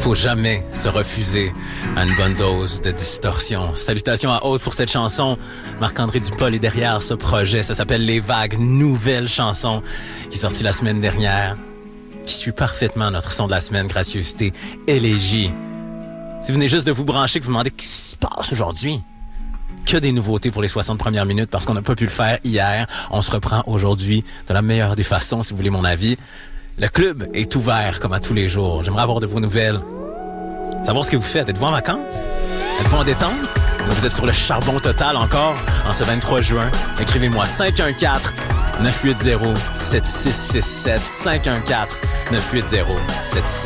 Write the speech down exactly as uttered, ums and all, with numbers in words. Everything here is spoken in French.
Faut jamais se refuser à une bonne dose de distorsion. Salutations à Aude pour cette chanson. Marc-André Dupol est derrière ce projet. Ça s'appelle Les Vagues, nouvelle chanson qui est sortie la semaine dernière, qui suit parfaitement notre son de la semaine, Gracieuseté, Élégie. Si vous venez juste de vous brancher, que vous vous demandez qu'est-ce qui se passe aujourd'hui, que des nouveautés pour les soixante premières minutes parce qu'on n'a pas pu le faire hier. On se reprend aujourd'hui de la meilleure des façons, si vous voulez mon avis. Le club est ouvert comme à tous les jours. J'aimerais avoir de vos nouvelles. Savoir ce que vous faites. Êtes-vous en vacances? Êtes-vous en détente? Ou vous êtes sur le charbon total encore en ce vingt-trois juin? Écrivez-moi cinq un quatre, neuf huit zéro, sept six six sept, cinq un quatre, neuf huit zéro, sept six